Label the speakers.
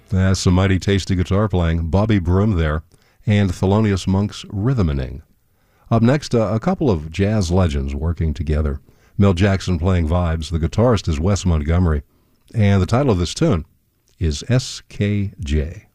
Speaker 1: That's some mighty tasty guitar playing. Bobby Brim there, and Thelonious Monk's Rhythmaning. Up next, a couple of jazz legends working together. Mel Jackson playing vibes. The guitarist is Wes Montgomery. And the title of this tune is SKJ.